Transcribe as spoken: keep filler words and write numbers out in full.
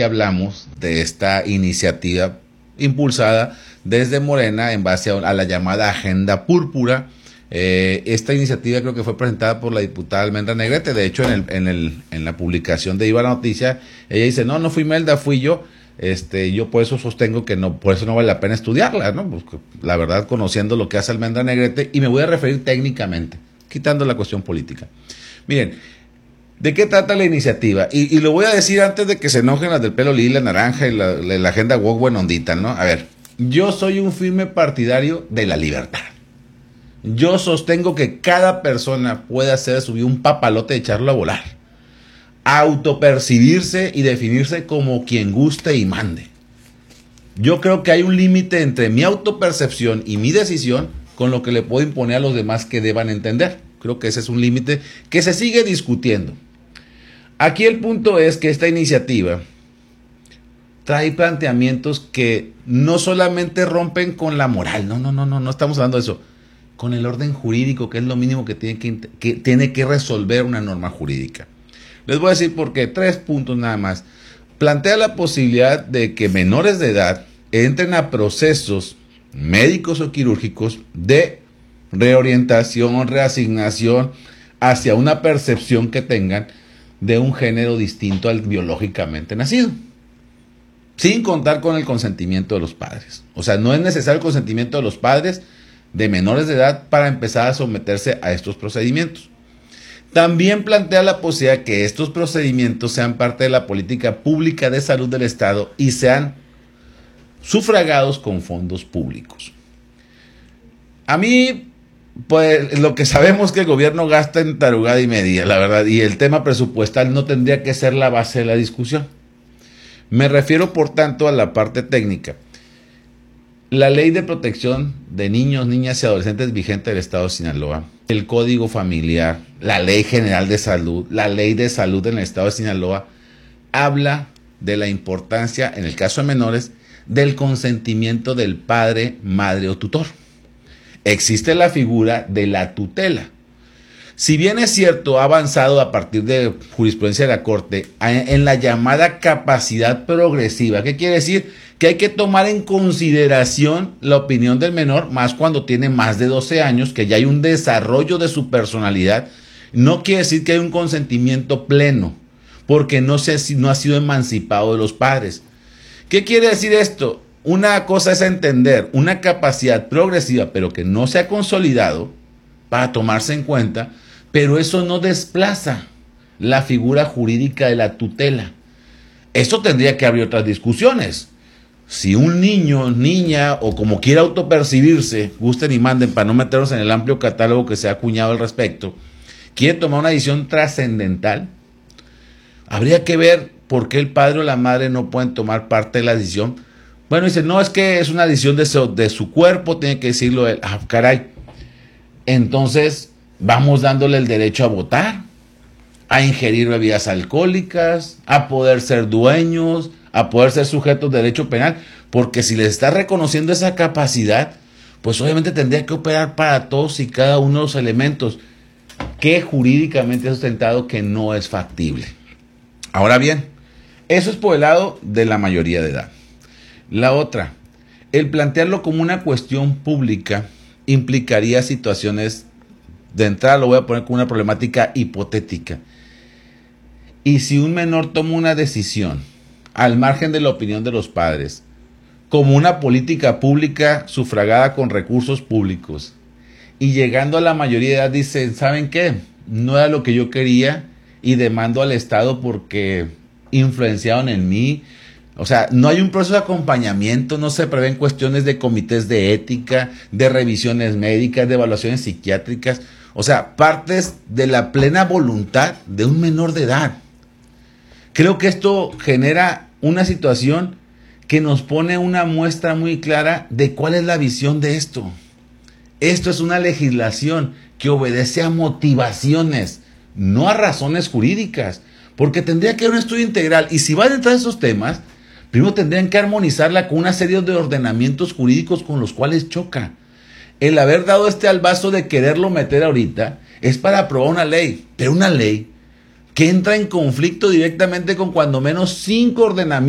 que hablamos de esta iniciativa impulsada desde Morena en base a, a la llamada Agenda Púrpura. Eh, esta iniciativa creo que fue presentada por la diputada Almendra Negrete. De hecho, en, el, en, el, en la publicación de Iba la Noticia, ella dice, no, no fui Melda, fui yo. Este, yo por eso sostengo que no, por eso no vale la pena estudiarla, ¿no? Pues, la verdad, conociendo lo que hace Almendra Negrete, y me voy a referir técnicamente, quitando la cuestión política. Miren, ¿de qué trata la iniciativa? Y, y lo voy a decir antes de que se enojen las del pelo lila, naranja y la, la, la agenda woke buena ondita, ¿no? A ver, yo soy un firme partidario de la libertad. Yo sostengo que cada persona puede hacer subir un papalote y echarlo a volar, autopercibirse y definirse como quien guste y mande. Yo creo que hay un límite entre mi autopercepción y mi decisión con lo que le puedo imponer a los demás que deban entender. Creo que ese es un límite que se sigue discutiendo. Aquí el punto es que esta iniciativa trae planteamientos que no solamente rompen con la moral, no, no, no, no, no estamos hablando de eso, con el orden jurídico, que es lo mínimo que tiene que, que, tiene que resolver una norma jurídica. Les voy a decir por qué, tres puntos nada más. Plantea la posibilidad de que menores de edad entren a procesos médicos o quirúrgicos de reorientación, reasignación hacia una percepción que tengan de un género distinto al biológicamente nacido, sin contar con el consentimiento de los padres. O sea, no es necesario el consentimiento de los padres de menores de edad para empezar a someterse a estos procedimientos. También plantea la posibilidad de que estos procedimientos sean parte de la política pública de salud del Estado y sean sufragados con fondos públicos. A mí, pues lo que sabemos que el gobierno gasta en tarugada y media, la verdad, y el tema presupuestal no tendría que ser la base de la discusión. Me refiero, por tanto, a la parte técnica. La Ley de Protección de Niños, Niñas y Adolescentes vigente del Estado de Sinaloa, el Código Familiar, la Ley General de Salud, la Ley de Salud en el Estado de Sinaloa, habla de la importancia, en el caso de menores, del consentimiento del padre, madre o tutor. Existe la figura de la tutela. Si bien es cierto, ha avanzado a partir de jurisprudencia de la Corte en la llamada capacidad progresiva. ¿Qué quiere decir? Que hay que tomar en consideración la opinión del menor, más cuando tiene más de doce años, que ya hay un desarrollo de su personalidad. No quiere decir que hay un consentimiento pleno, porque no, se, no ha sido emancipado de los padres. ¿Qué quiere decir esto? Una cosa es entender una capacidad progresiva, pero que no se ha consolidado para tomarse en cuenta, pero eso no desplaza la figura jurídica de la tutela. Esto tendría que abrir otras discusiones. Si un niño, niña, o como quiera autopercibirse, gusten y manden para no meternos en el amplio catálogo que se ha acuñado al respecto, quiere tomar una decisión trascendental, habría que ver por qué el padre o la madre no pueden tomar parte de la decisión. Bueno, dice, no, es que es una decisión de su, de su cuerpo, tiene que decirlo él. Ah, caray. Entonces, vamos dándole el derecho a votar, a ingerir bebidas alcohólicas, a poder ser dueños, a poder ser sujetos de derecho penal, porque si les está reconociendo esa capacidad, pues obviamente tendría que operar para todos y cada uno de los elementos que jurídicamente ha sustentado que no es factible. Ahora bien, eso es por el lado de la mayoría de edad. La otra, el plantearlo como una cuestión pública implicaría situaciones, de entrada lo voy a poner como una problemática hipotética. Y si un menor toma una decisión al margen de la opinión de los padres, como una política pública sufragada con recursos públicos, y llegando a la mayoría de edad dicen, ¿saben qué? No era lo que yo quería y demando al Estado porque influenciaron en mí. O sea, no hay un proceso de acompañamiento, no se prevén cuestiones de comités de ética, de revisiones médicas, de evaluaciones psiquiátricas. O sea, partes de la plena voluntad de un menor de edad. Creo que esto genera una situación que nos pone una muestra muy clara de cuál es la visión de esto. Esto es una legislación que obedece a motivaciones, no a razones jurídicas, porque tendría que haber un estudio integral. Y si van a entrar esos temas, primero tendrían que armonizarla con una serie de ordenamientos jurídicos con los cuales choca. El haber dado este albazo de quererlo meter ahorita es para aprobar una ley, pero una ley que entra en conflicto directamente con cuando menos cinco ordenamientos